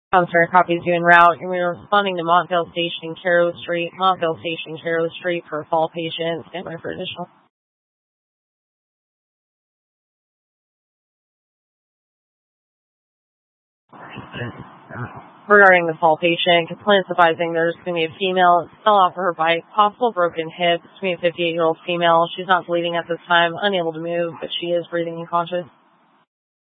Counselor, copies you en route. You're responding to Montvale Station, Caro Street. Montvale Station, Caro Street for a fall patient. Stand by for additional. Regarding the fall patient, complaints advising there's going to be a female. It's fell off of her bike. Possible broken hip. It's going to be a 58-year-old female. She's not bleeding at this time. Unable to move, but she is breathing and conscious.